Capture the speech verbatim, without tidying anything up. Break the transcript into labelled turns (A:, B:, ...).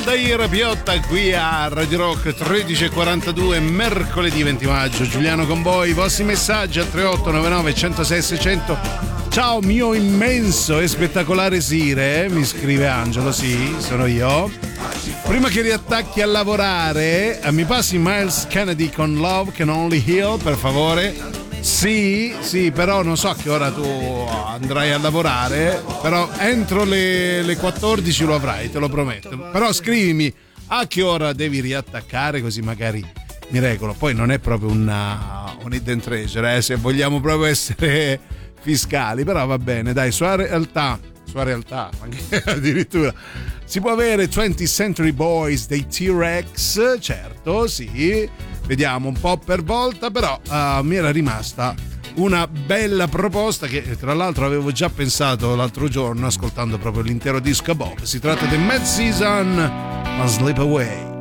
A: Aldair Piotta qui a Radio Rock tredici e quarantadue, mercoledì venti maggio. Giuliano con voi, i vostri messaggi al tre otto nove nove uno zero sei sei zero zero. Ciao mio immenso e spettacolare Sire, mi scrive Angelo, sì, sono io. Prima che riattacchi a lavorare, mi passi Miles Kennedy con Love Can Only Heal, per favore? Sì, sì, però non so a che ora tu andrai a lavorare, però entro le, le quattordici lo avrai, te lo prometto. Però scrivimi a che ora devi riattaccare, così magari mi regolo. Poi non è proprio una, un hidden treasure, eh, se vogliamo proprio essere fiscali, però va bene, dai, sua realtà, sua realtà, anche addirittura si può avere twentieth Century Boys dei T-Rex, certo, sì, vediamo un po' per volta, però uh, mi era rimasta una bella proposta che tra l'altro avevo già pensato l'altro giorno ascoltando proprio l'intero disco a Bob. Si tratta di Mad Season, ma Slip Away.